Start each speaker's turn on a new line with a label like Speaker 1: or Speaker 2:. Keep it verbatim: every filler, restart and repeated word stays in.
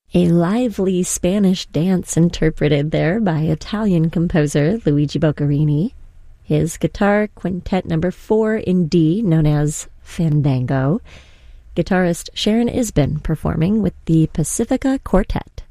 Speaker 1: A lively Spanish dance interpreted there by Italian composer Luigi Boccherini. His guitar quintet number four in D, known as Fandango. Guitarist Sharon Isbin performing with the Pacifica Quartet.